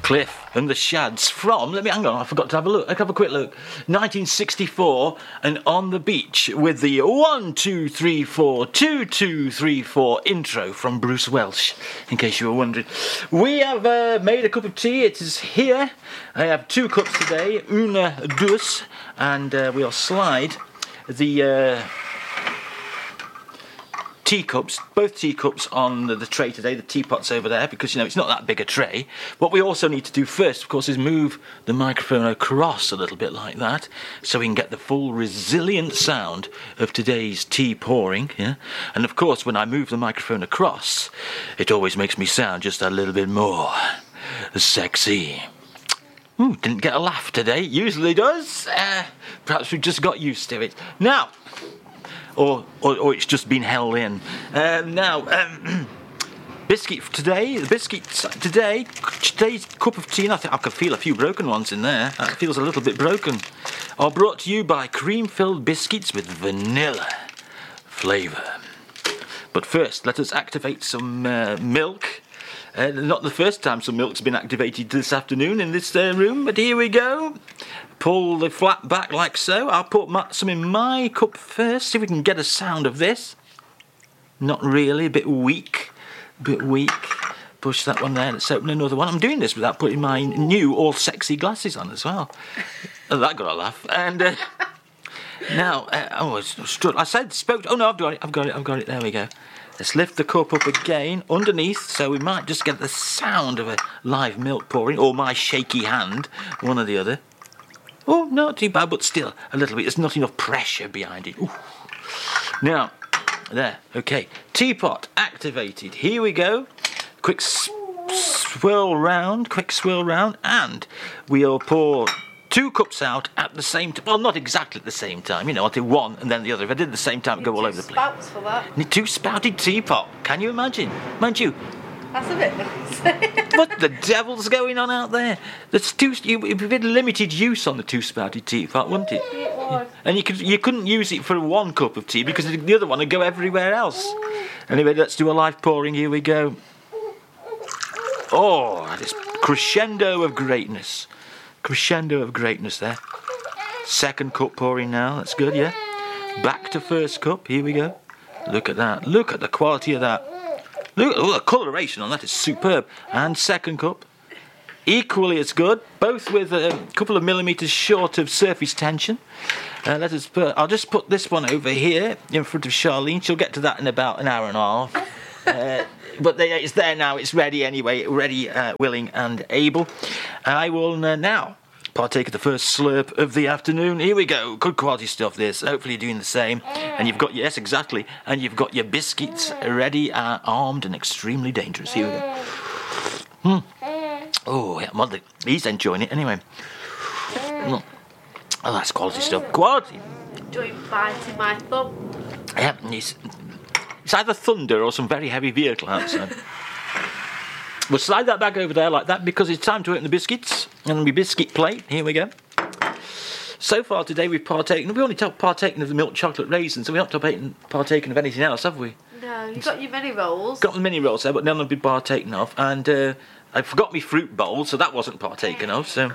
Cliff and the Shads from, hang on, I forgot to have a look. Have a quick look. 1964, and On the Beach with the 1, 2, 3, 4, 2, 2, 3, 4 intro from Bruce Welch, in case you were wondering. We have made a cup of tea. It is here. I have 2 cups today, una, dos, and we'll slide the teacups, both teacups on the tray today. The teapot's over there because, it's not that big a tray. What we also need to do first, of course, is move the microphone across a little bit like that so we can get the full resilient sound of today's tea pouring. Yeah? And of course, when I move the microphone across, it always makes me sound just a little bit more sexy. Ooh, didn't get a laugh today. Usually does. Perhaps we've just got used to it. Now, or it's just been held in. Biscuit today. The biscuits today. Today's cup of tea, and I think I can feel a few broken ones in there. That feels a little bit broken. Are brought to you by cream-filled biscuits with vanilla flavour. But first, let us activate some milk. Not the first time some milk's been activated this afternoon in this room, but here we go. Pull the flap back like so. I'll put some in my cup first, see if we can get a sound of this. Not really, a bit weak. Push that one there, let's open another one. I'm doing this without putting my new all-sexy glasses on as well. That got a laugh. And now, I said, oh no, I've got it, there we go. Let's lift the cup up again underneath, so we might just get the sound of a live milk pouring, or my shaky hand, one or the other. Oh, not too bad, but still a little bit. There's not enough pressure behind it. Ooh. Now, there, okay. Teapot activated. Here we go. Quick swirl round, and we'll pour 2 cups out at the same time. Well, not exactly at the same time. I'll do one and then the other. If I did the same time, it'd go all over the place. Spouts for that. 2-spouted teapot. Can you imagine? Mind you. That's a bit nice. What the devil's going on out there? It'd be limited use on the 2-spouted teapot, wouldn't it? It would. And you couldn't use it for 1 cup of tea because the other one would go everywhere else. Anyway, let's do a live pouring. Here we go. Oh, this crescendo of greatness. Crescendo of greatness there. 2nd cup pouring now. That's good, yeah? Back to 1st cup. Here we go. Look at that. Look at the quality of that. Look, the coloration on that is superb. And 2nd cup. Equally as good. Both with a couple of millimetres short of surface tension. I'll just put this one over here in front of Charlene. She'll get to that in about an hour and a half. But it's there now, it's ready anyway, ready, willing and able. I will now partake of the first slurp of the afternoon. Here we go, good quality stuff this, hopefully you're doing the same. And you've got, yes exactly, and you've got your biscuits ready, armed and extremely dangerous. Here we go. Oh, yeah, well, he's enjoying it anyway. Oh, that's quality stuff, quality. Enjoying biting my thumb. Yeah, it's either thunder or some very heavy vehicle outside. We'll slide that back over there like that because it's time to open the biscuits and the biscuit plate. Here we go. So far today we've only partaken of the milk chocolate raisins, so we haven't partaken of anything else, have we? No, you've got your mini rolls. Got the mini rolls there, but none have been partaken of. And I forgot my fruit bowl, so that wasn't partaken of, so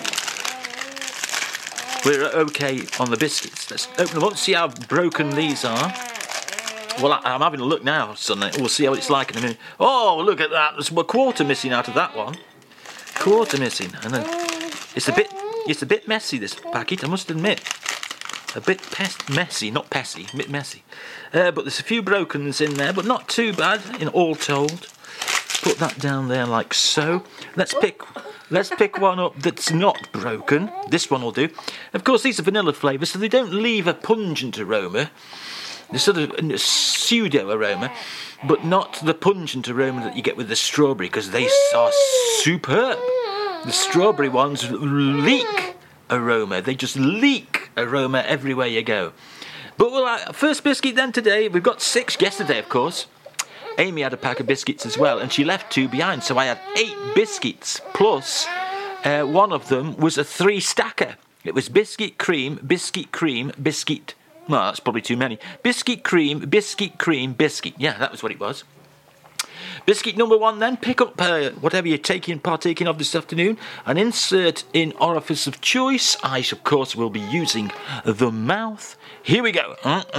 we're okay on the biscuits. Let's open them up and see how broken these are. Well, I'm having a look now, son. We'll see how it's like in a minute. Oh, look at that. There's a quarter missing out of that one. Quarter missing. And then it's a bit messy, this packet, I must admit. A bit messy, not pessy, a bit messy. But there's a few brokens in there, but not too bad, in all told. Put that down there like so. Let's pick one up that's not broken. This one will do. Of course, these are vanilla flavours, so they don't leave a pungent aroma. The sort of pseudo aroma, but not the pungent aroma that you get with the strawberry, because they are superb. The strawberry ones leak aroma. They just leak aroma everywhere you go. But first biscuit then today. We've got 6 yesterday, of course. Amy had a pack of biscuits as well, and she left 2 behind, so I had 8 biscuits, plus one of them was a 3-stacker. It was biscuit, cream, biscuit. Well, that's probably too many. Biscuit, cream, biscuit. Yeah, that was what it was. Biscuit number 1 then, pick up whatever you're partaking of this afternoon and insert in orifice of choice. I, of course, will be using the mouth. Here we go.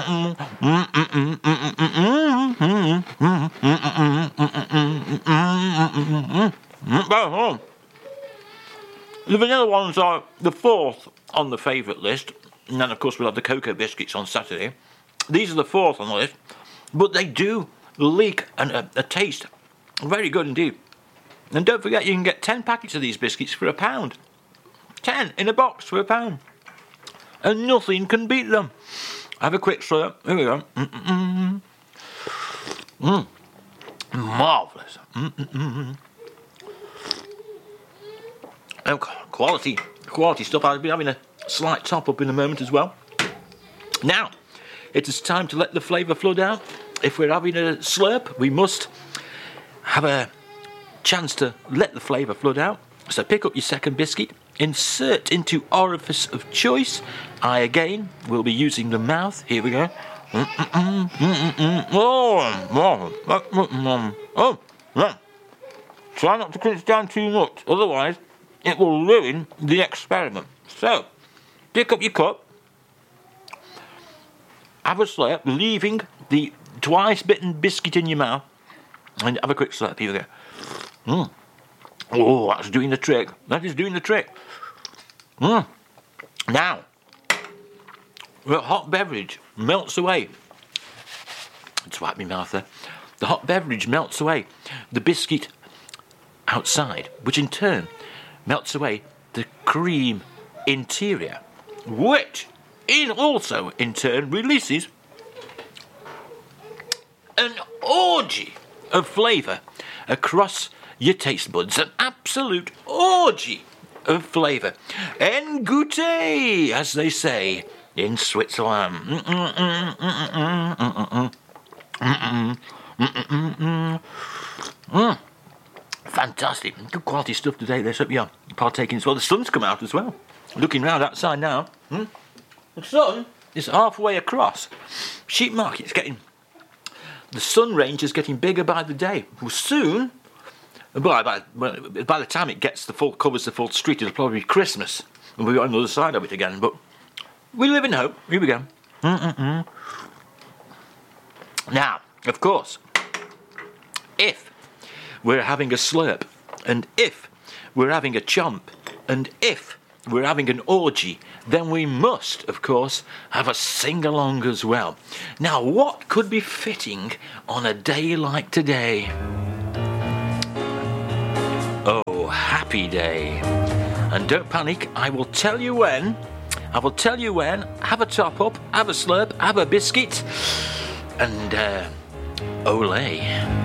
The vanilla ones are the 4th on the favourite list. And then, of course, we'll have the cocoa biscuits on Saturday. These are the 4th on the list. But they do leak a taste very good indeed. And don't forget, you can get 10 packets of these biscuits for £1. 10 in a box for £1. And nothing can beat them. Have a quick slurp. Here we go. Marvellous. Oh, quality stuff. I'll be having a slight top up in a moment as well. Now, it is time to let the flavour flood out. If we're having a slurp, we must have a chance to let the flavour flood out. So pick up your second biscuit, insert into orifice of choice. I again will be using the mouth. Here we go. Try not to crunch down too much, otherwise it will ruin the experiment. So, pick up your cup, have a slurp, leaving the twice bitten biscuit in your mouth, and have a quick slurp. Here we go. Oh, that's doing the trick. That is doing the trick. Now, the hot beverage melts away. Let's wipe my mouth there. The hot beverage melts away the biscuit outside, which in turn melts away the cream interior, which also in turn releases an orgy of flavour across your taste buds. An absolute orgy of flavour. En goûter, as they say in Switzerland. Fantastic. Good quality stuff today. Let's hope you're partaking as well. The sun's come out as well. Looking round outside now. The sun is halfway across. Sheep market's getting... The sun range is getting bigger by the day. Well, soon, by the time it gets covers the full street, it'll probably be Christmas. And we'll be on the other side of it again. But we live in hope. Here we go. Now, of course, if we're having a slurp, and if we're having a chomp, and if we're having an orgy, then we must, of course, have a sing-along as well. Now, what could be fitting on a day like today? Oh, happy day. And don't panic, I will tell you when. Have a top up, have a slurp, have a biscuit, and ole.